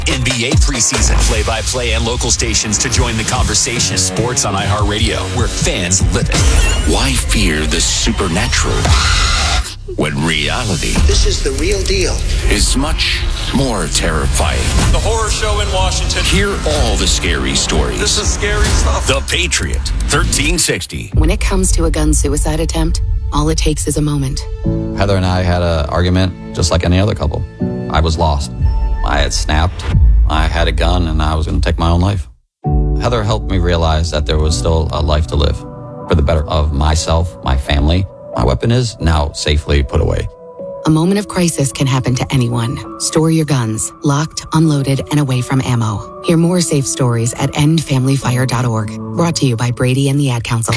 NBA preseason play-by-play and local stations to join the conversation. Sports on iHeartRadio, where fans live it. Why fear the supernatural when reality, this is the real deal, is much more terrifying? The horror show in Washington. Hear all the scary stories. This is scary stuff. The Patriot, 1360. When it comes to a gun suicide attempt, all it takes is a moment. Heather and I had an argument just like any other couple. I was lost. I had snapped. I had a gun and I was going to take my own life. Heather helped me realize that there was still a life to live for the better of myself, my family. My weapon is now safely put away. A moment of crisis can happen to anyone. Store your guns, locked, unloaded, and away from ammo. Hear more safe stories at endfamilyfire.org. Brought to you by Brady and the Ad Council.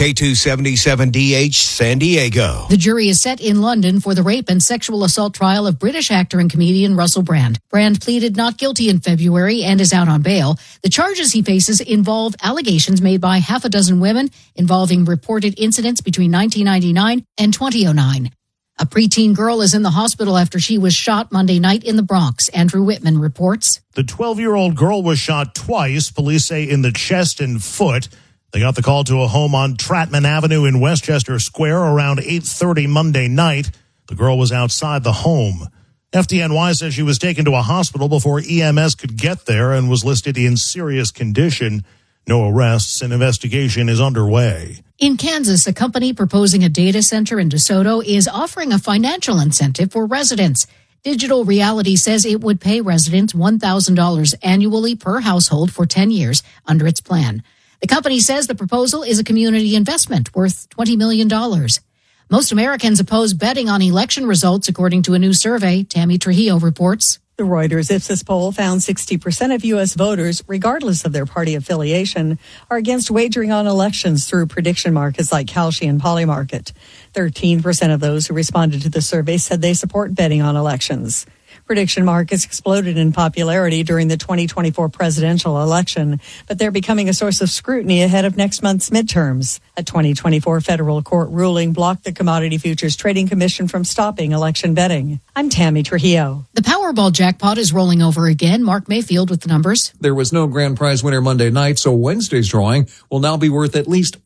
K277DH San Diego. The jury is set in London for the rape and sexual assault trial of British actor and comedian Russell Brand. Brand pleaded not guilty in February and is out on bail. The charges he faces involve allegations made by half a dozen women involving reported incidents between 1999 and 2009. A preteen girl is in the hospital after she was shot Monday night in the Bronx. Andrew Whitman reports. The 12-year-old girl was shot twice, police say in the chest and foot. They got the call to a home on Tratman Avenue in Westchester Square around 8:30 Monday night. The girl was outside the home. FDNY says she was taken to a hospital before EMS could get there and was listed in serious condition. No arrests. An investigation is underway. In Kansas, a company proposing a data center in DeSoto is offering a financial incentive for residents. Digital Reality says it would pay residents $1,000 annually per household for 10 years under its plan. The company says the proposal is a community investment worth $20 million. Most Americans oppose betting on election results, according to a new survey. Tammy Trujillo reports. The Reuters Ipsos poll found 60% of U.S. voters, regardless of their party affiliation, are against wagering on elections through prediction markets like Kalshi and Polymarket. 13% of those who responded to the survey said they support betting on elections. Prediction markets exploded in popularity during the 2024 presidential election, but they're becoming a source of scrutiny ahead of next month's midterms. A 2024 federal court ruling blocked the Commodity Futures Trading Commission from stopping election betting. I'm Tammy Trujillo. The Powerball jackpot is rolling over again. Mark Mayfield with the numbers. There was no grand prize winner Monday night, so Wednesday's drawing will now be worth at least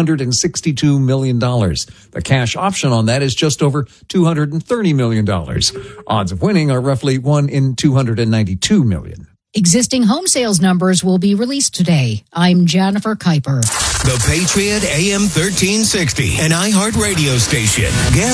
$562 million. The cash option on that is just over $230 million. Odds of winning are roughly 1 in 292 million. Existing home sales numbers will be released today. I'm Jennifer Kuiper. The Patriot AM 1360, an iHeart radio station.